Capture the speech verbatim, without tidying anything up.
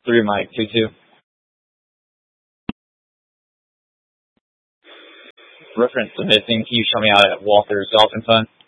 Three Mike, two two. Reference to missing, can you show me out at Walther's Dolphin Fund?